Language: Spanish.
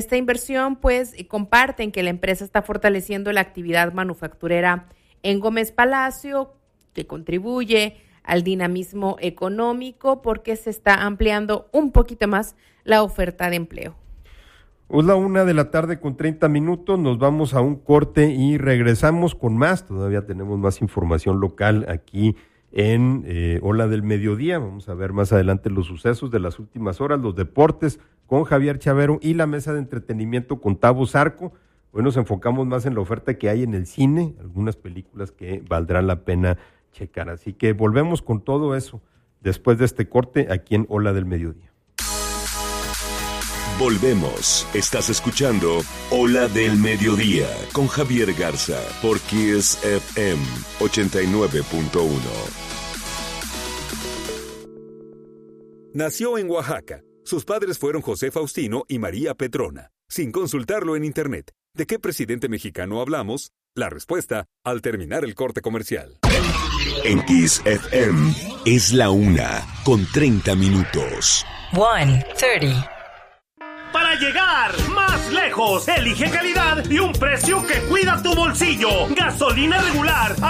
esta inversión, pues comparten que la empresa está fortaleciendo la actividad manufacturera en Gómez Palacio, que contribuye al dinamismo económico porque se está ampliando un poquito más la oferta de empleo. Es la 1:30 p.m, nos vamos a un corte y regresamos con más. Todavía tenemos más información local aquí en Ola del Mediodía. Vamos a ver más adelante los sucesos de las últimas horas, los deportes con Javier Chavero y la mesa de entretenimiento con Tavo Zarco. Hoy nos enfocamos más en la oferta que hay en el cine, algunas películas que valdrán la pena checar. Así que volvemos con todo eso después de este corte aquí en Ola del Mediodía. Volvemos. Estás escuchando Ola del Mediodía con Javier Garza por Kiss FM 89.1. Nació en Oaxaca. Sus padres fueron José Faustino y María Petrona. Sin consultarlo en internet. ¿De qué presidente mexicano hablamos? La respuesta al terminar el corte comercial. En Kiss FM es la 1:30. 1:30. Para llegar más lejos, elige calidad y un precio que cuida tu bolsillo. Gasolina regular